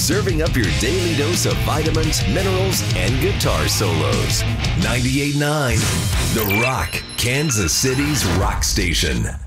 serving up your daily dose of vitamins, minerals, and guitar solos. 98.9 The Rock, Kansas City's rock station.